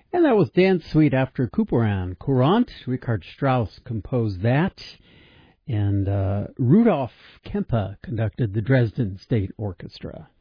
And that was Dance Suite after Couperin. Courant, Richard Strauss composed that. And Rudolf Kempe conducted the Dresden State Orchestra.